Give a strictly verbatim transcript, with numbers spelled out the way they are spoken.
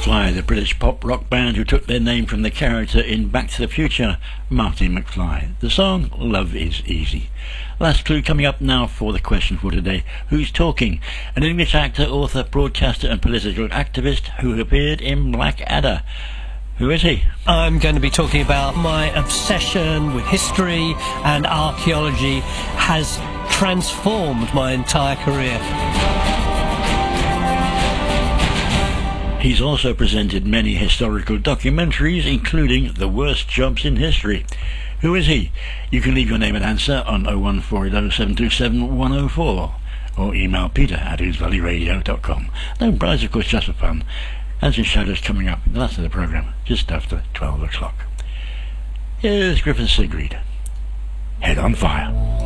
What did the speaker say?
McFly, the British pop rock band who took their name from the character in Back to the Future, Marty McFly. The song, Love Is Easy. Last clue coming up now for the question for today. Who's talking? An English actor, author, broadcaster and political activist who appeared in Blackadder. Who is he? I'm going to be talking about my obsession with history and archaeology has transformed my entire career. He's also presented many historical documentaries, including The Worst Jobs in History. Who is he? You can leave your name and answer on oh one four eight oh seven two seven one oh four or email peter at who's valley radio dot com. No prize, of course, just for fun. And some shadows coming up in the last of the programme, just after twelve o'clock. Here's Griffin Sigrid. Head on Fire.